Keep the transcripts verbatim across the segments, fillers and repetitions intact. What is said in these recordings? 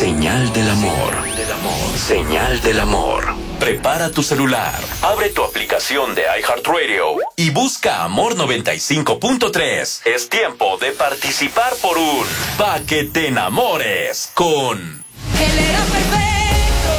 Señal del amor. Señal del amor. Prepara tu celular, abre tu aplicación de iHeartRadio y busca Amor noventa y cinco punto tres. Es tiempo de participar por un Pa' que te enamores con... Él era perfecto,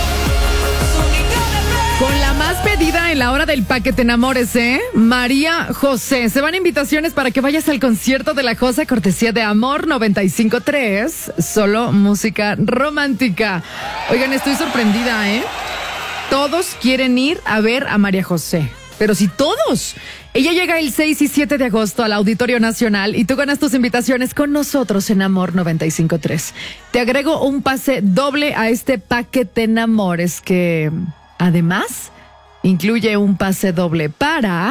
Con la más pedida en la hora del Pa' que te enamores, ¿eh? María José. Se van invitaciones para que vayas al concierto de la Josa, cortesía de Amor noventa y cinco punto tres. Solo música romántica. Oigan, estoy sorprendida, ¿eh? Todos quieren ir a ver a María José. Pero si todos. Ella llega el seis y siete de agosto al Auditorio Nacional y tú ganas tus invitaciones con nosotros en Amor noventa y cinco punto tres. Te agrego un pase doble a este Pa' que te enamores, que además incluye un pase doble para...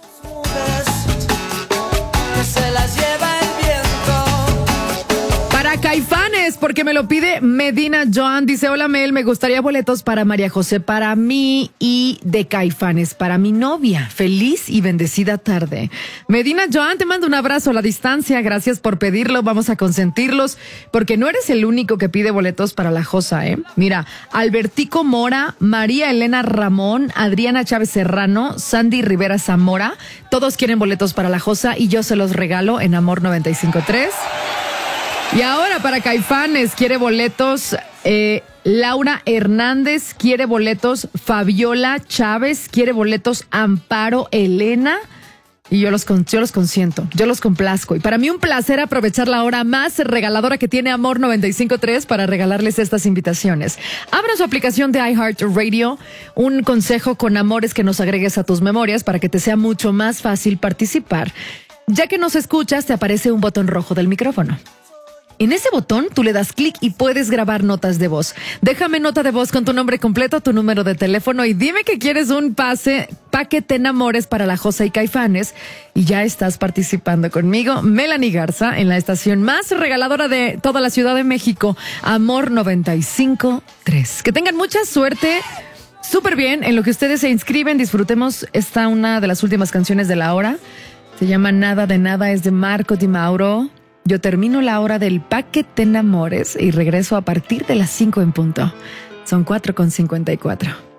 se las lleva el viento. Para Caifanes, porque me lo pide Medina Joan. Dice, hola Mel, me gustaría boletos para María José, para mí, y de Caifanes para mi novia. Feliz y bendecida tarde. Medina Joan, te mando un abrazo a la distancia. Gracias por pedirlo. Vamos a consentirlos, porque no eres el único que pide boletos para la Josa, ¿eh? Mira, Albertico Mora, María Elena Ramón, Adriana Chávez Serrano, Sandy Rivera Zamora, todos quieren boletos para la Josa y yo se los regalo en Amor noventa y cinco punto tres. Y ahora para Caifanes quiere boletos eh, Laura Hernández, quiere boletos Fabiola Chávez, quiere boletos Amparo Elena. Y yo los, yo los consiento, yo los complazco. Y para mí un placer aprovechar la hora más regaladora que tiene Amor noventa y cinco punto tres para regalarles estas invitaciones. Abra su aplicación de iHeartRadio. Un consejo con amor es que nos agregues a tus memorias para que te sea mucho más fácil participar. Ya que nos escuchas, te aparece un botón rojo del micrófono. En ese botón tú le das clic y puedes grabar notas de voz. Déjame nota de voz con tu nombre completo, tu número de teléfono y dime que quieres un pase Pa' que te enamores para la Josa y Caifanes. Y ya estás participando conmigo, Melanie Garza, en la estación más regaladora de toda la Ciudad de México, Amor noventa y cinco punto tres. Que tengan mucha suerte. Súper bien, en lo que ustedes se inscriben, disfrutemos esta una de las últimas canciones de la hora. Se llama Nada de Nada, es de Marco Di Mauro. Yo termino la hora del Pa' que te enamores y regreso a partir de las cinco en punto. Son cuatro con cincuenta y cuatro.